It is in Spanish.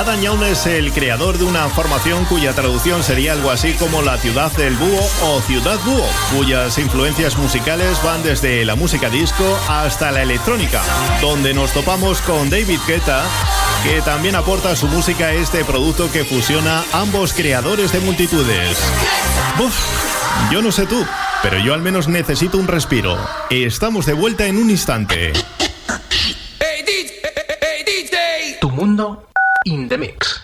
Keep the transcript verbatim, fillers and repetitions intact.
Adam Young es el creador de una formación cuya traducción sería algo así como la ciudad del búho o ciudad búho, cuyas influencias musicales van desde la música disco hasta la electrónica, donde nos topamos con David Guetta, que también aporta a su música este producto que fusiona ambos creadores de multitudes. Uf, yo no sé tú, pero yo al menos necesito un respiro. Estamos de vuelta en un instante. Tu mundo in the mix.